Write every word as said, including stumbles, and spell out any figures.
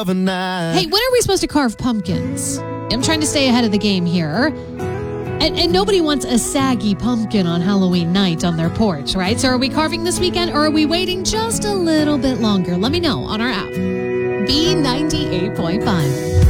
of a night. Hey, when are we supposed to carve pumpkins? I'm trying to stay ahead of the game here. And, and nobody wants a saggy pumpkin on Halloween night on their porch, right? So are we carving this weekend or are we waiting just a little bit longer? Let me know on our app. B ninety-eight point five.